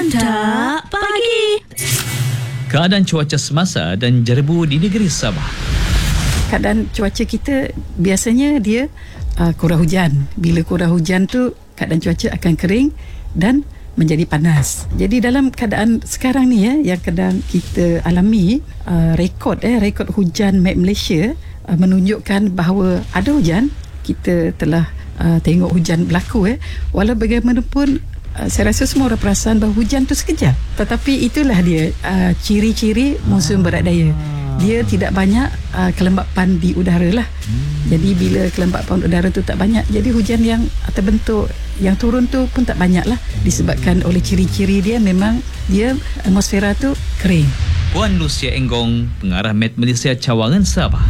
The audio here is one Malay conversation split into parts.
Pondak Pagi. Keadaan cuaca semasa dan jerebu di negeri Sabah. Keadaan cuaca kita biasanya dia kurang hujan. Bila kurang hujan tu keadaan cuaca akan kering dan menjadi panas. Jadi dalam keadaan sekarang ni yang kadang kita alami, rekod hujan Malaysia menunjukkan bahawa ada hujan. Kita telah tengok hujan berlaku. Walau bagaimanapun saya rasa semua orang perasan bahawa hujan tu sekejap. Tetapi itulah dia ciri-ciri monsun barat daya. Dia tidak banyak kelembapan di udara lah. Jadi bila kelembapan udara tu tak banyak, jadi hujan yang terbentuk, yang turun tu pun tak banyak lah. Disebabkan oleh ciri-ciri dia, memang dia atmosfera tu kering. Puan Lucia Enggong, pengarah Met Malaysia Cawangan Sabah.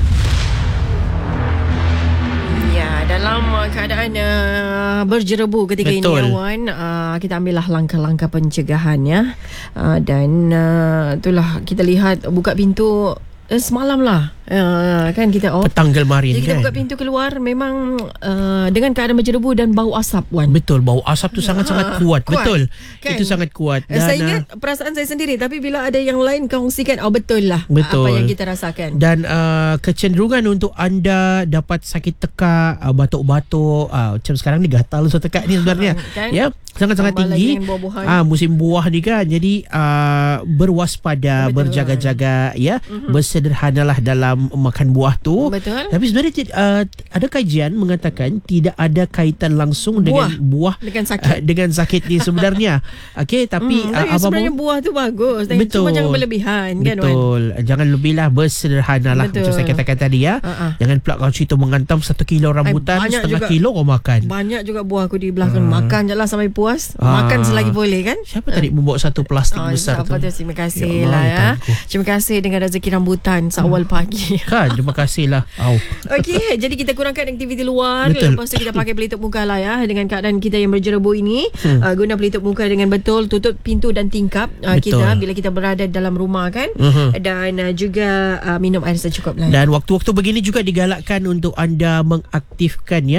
Dalam keadaan berjerebu ketika ini, Wan, kita ambillah langkah-langkah pencegahan dan itulah kita lihat buka pintu semalam lah. Kan kita petang kemarin jadi kita buka pintu keluar memang dengan keadaan berjerebu dan bau asap, Wan. Betul, bau asap tu sangat-sangat kuat. Betul kan? Itu sangat kuat. Dan saya ingat perasaan saya sendiri, tapi bila ada yang lain kongsikan, betul lah apa yang kita rasakan. Dan kecenderungan untuk anda dapat sakit tekak, batuk-batuk, macam sekarang ni gatal tekak ni sebenarnya kan? Ya, sangat-sangat tinggi. Musim buah ni kan. Jadi berwaspada, berjaga-jaga ya. Bersederhanalah dalam makan buah tu. Betul. Tapi sebenarnya ada kajian mengatakan tidak ada kaitan langsung dengan buah dengan sakit ni sebenarnya. Okey, tapi sebenarnya buah tu bagus. Cuma jangan berlebihan kan, Wan. Betul. Jangan lebihlah, bersederhanalah macam saya katakan tadi ya. Jangan pula kau cerita mengantam 1 kilo rambutan, setengah kilo kau makan. Banyak juga buah aku di belakang. Makan je lah sampai puas. Makan selagi boleh kan. Siapa tadi membawa satu plastik besar tu? Terima kasih lah. Terima kasih dengan rezeki rambutan seawal pagi. Kan, terima kasih lah. Okey, jadi kita kurangkan aktiviti luar. Lepas tu kita pakai pelitup muka lah ya. Dengan keadaan kita yang berjerebu ini, guna pelitup muka dengan betul, tutup pintu dan tingkap kita bila kita berada dalam rumah kan. Dan juga minum air secukupnya. Dan waktu-waktu begini juga digalakkan untuk anda mengaktifkan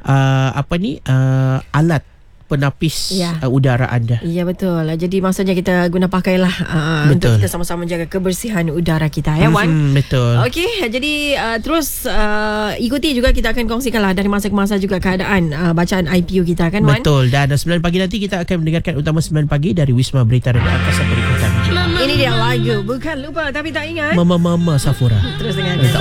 alat penapis udara anda. Ya, betul. Jadi maksudnya kita guna pakailah untuk kita sama-sama menjaga kebersihan udara kita ya, Wan. Betul. Okey, jadi terus ikuti juga, kita akan kongsikanlah dari masa ke masa juga keadaan bacaan IPU kita kan, Wan. Betul. Dan 9 pagi nanti kita akan mendengarkan Utama 9 Pagi dari Wisma Berita dan Angkasa Berikutan. Ini dia lagu Bukan Lupa Tapi Tak Ingat. Mama Safura. Terus dengarkan.